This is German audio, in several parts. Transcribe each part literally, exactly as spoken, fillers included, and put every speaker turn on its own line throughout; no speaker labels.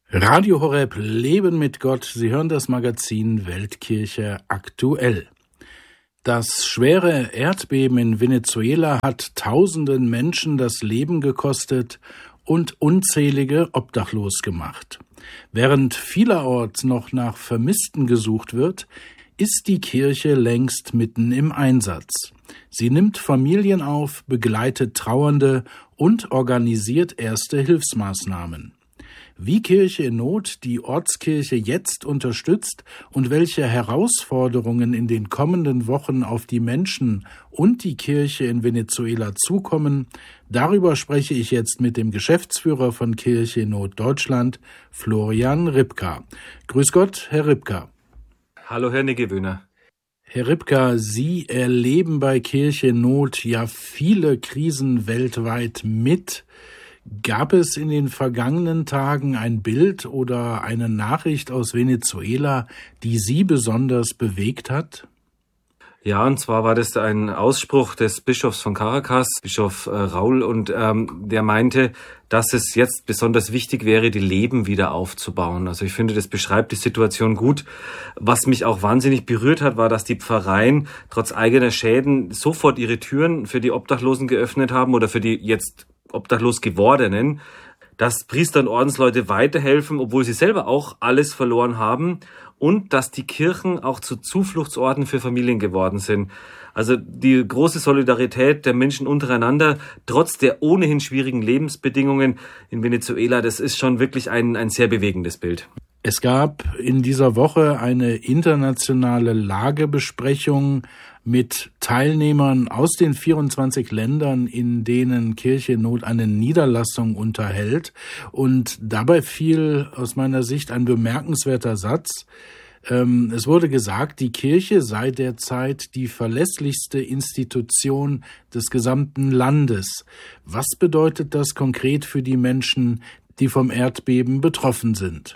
Radio Horeb, Leben mit Gott. Sie hören das Magazin Weltkirche aktuell. Das schwere Erdbeben in Venezuela hat tausenden Menschen das Leben gekostet und unzählige obdachlos gemacht. Während vielerorts noch nach Vermissten gesucht wird, ist die Kirche längst mitten im Einsatz. Sie nimmt Familien auf, begleitet Trauernde und organisiert erste Hilfsmaßnahmen. Wie Kirche in Not die Ortskirche jetzt unterstützt und welche Herausforderungen in den kommenden Wochen auf die Menschen und die Kirche in Venezuela zukommen, darüber spreche ich jetzt mit dem Geschäftsführer von Kirche in Not Deutschland, Florian Ripka. Grüß Gott, Herr Ripka.
Hallo, Herr Niggewöhner.
Herr Ripka, Sie erleben bei Kirche in Not ja viele Krisen weltweit mit. Gab es in den vergangenen Tagen ein Bild oder eine Nachricht aus Venezuela, die Sie besonders bewegt hat?
Ja, und zwar war das ein Ausspruch des Bischofs von Caracas, Bischof äh, Raul, und ähm, der meinte, dass es jetzt besonders wichtig wäre, die Leben wieder aufzubauen. Also ich finde, das beschreibt die Situation gut. Was mich auch wahnsinnig berührt hat, war, dass die Pfarreien trotz eigener Schäden sofort ihre Türen für die Obdachlosen geöffnet haben oder für die jetzt obdachlos gewordenen, dass Priester und Ordensleute weiterhelfen, obwohl sie selber auch alles verloren haben, und dass die Kirchen auch zu Zufluchtsorten für Familien geworden sind. Also die große Solidarität der Menschen untereinander, trotz der ohnehin schwierigen Lebensbedingungen in Venezuela, das ist schon wirklich ein, ein sehr bewegendes Bild.
Es gab in dieser Woche eine internationale Lagebesprechung mit Teilnehmern aus den vierundzwanzig Ländern, in denen Kirche in Not eine Niederlassung unterhält. Und dabei fiel aus meiner Sicht ein bemerkenswerter Satz. Ähm, es wurde gesagt, die Kirche sei derzeit die verlässlichste Institution des gesamten Landes. Was bedeutet das konkret für die Menschen, die vom Erdbeben betroffen sind?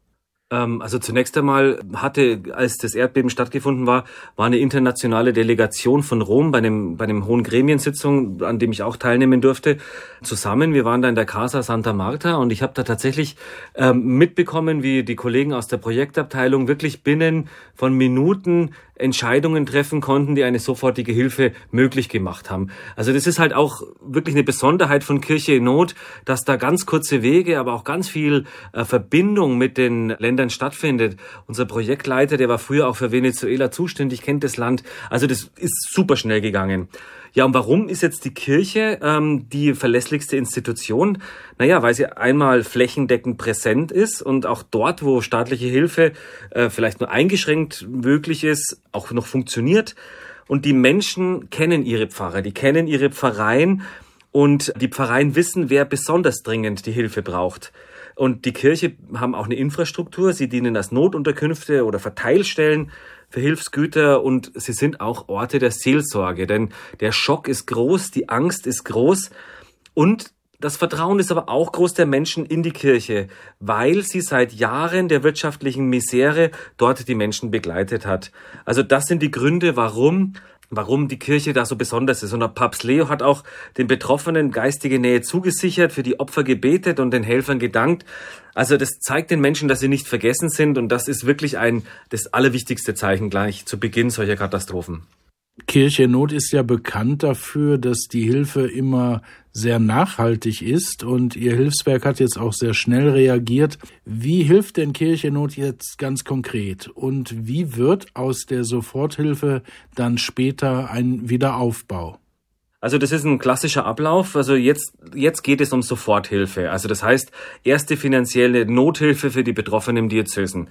Also zunächst einmal hatte, als das Erdbeben stattgefunden war, war eine internationale Delegation von Rom bei einem, bei einem hohen Gremiensitzung, an dem ich auch teilnehmen durfte, zusammen. Wir waren da in der Casa Santa Marta und ich habe da tatsächlich ähm, mitbekommen, wie die Kollegen aus der Projektabteilung wirklich binnen von Minuten Entscheidungen treffen konnten, die eine sofortige Hilfe möglich gemacht haben. Also das ist halt auch wirklich eine Besonderheit von Kirche in Not, dass da ganz kurze Wege, aber auch ganz viel äh, Verbindung mit den Ländern stattfindet. Unser Projektleiter, der war früher auch für Venezuela zuständig, kennt das Land. Also das ist super schnell gegangen. Ja, und warum ist jetzt die Kirche ähm, die verlässlichste Institution? Naja, weil sie einmal flächendeckend präsent ist und auch dort, wo staatliche Hilfe äh, vielleicht nur eingeschränkt möglich ist, auch noch funktioniert. Und die Menschen kennen ihre Pfarrer, die kennen ihre Pfarreien und die Pfarreien wissen, wer besonders dringend die Hilfe braucht. Und die Kirche haben auch eine Infrastruktur, sie dienen als Notunterkünfte oder Verteilstellen für Hilfsgüter und sie sind auch Orte der Seelsorge, denn der Schock ist groß, die Angst ist groß und das Vertrauen ist aber auch groß der Menschen in die Kirche, weil sie seit Jahren der wirtschaftlichen Misere dort die Menschen begleitet hat. Also das sind die Gründe, warum warum die Kirche da so besonders ist. Und der Papst Leo hat auch den Betroffenen geistige Nähe zugesichert, für die Opfer gebetet und den Helfern gedankt. Also das zeigt den Menschen, dass sie nicht vergessen sind und das ist wirklich ein das allerwichtigste Zeichen gleich zu Beginn solcher Katastrophen.
Kirche in Not ist ja bekannt dafür, dass die Hilfe immer sehr nachhaltig ist und Ihr Hilfswerk hat jetzt auch sehr schnell reagiert. Wie hilft denn Kirche in Not jetzt ganz konkret und wie wird aus der Soforthilfe dann später ein Wiederaufbau?
Also das ist ein klassischer Ablauf. Also jetzt, jetzt geht es um Soforthilfe. Also das heißt, erste finanzielle Nothilfe für die betroffenen Diözesen.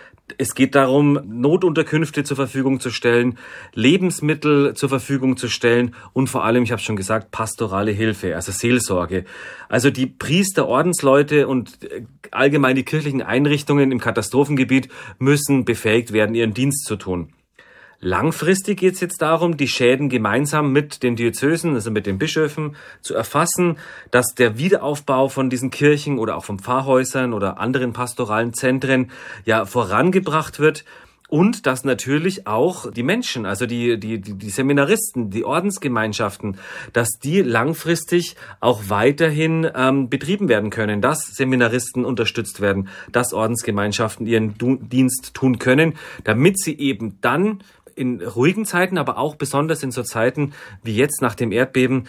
Es geht darum, Notunterkünfte zur Verfügung zu stellen, Lebensmittel zur Verfügung zu stellen und vor allem, ich habe schon gesagt, pastorale Hilfe, also Seelsorge. Also die Priester, Ordensleute und allgemein die kirchlichen Einrichtungen im Katastrophengebiet müssen befähigt werden, ihren Dienst zu tun. Langfristig geht es jetzt darum, die Schäden gemeinsam mit den Diözesen, also mit den Bischöfen, zu erfassen, dass der Wiederaufbau von diesen Kirchen oder auch von Pfarrhäusern oder anderen pastoralen Zentren ja vorangebracht wird und dass natürlich auch die Menschen, also die, die, die, die Seminaristen, die Ordensgemeinschaften, dass die langfristig auch weiterhin ähm, betrieben werden können, dass Seminaristen unterstützt werden, dass Ordensgemeinschaften ihren du- Dienst tun können, damit sie eben dann in ruhigen Zeiten, aber auch besonders in so Zeiten wie jetzt nach dem Erdbeben